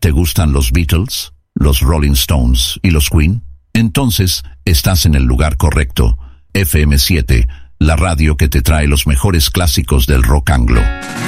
¿Te gustan los Beatles, los Rolling Stones y los Queen? Entonces, estás en el lugar correcto. FM7, la radio que te trae los mejores clásicos del rock anglo.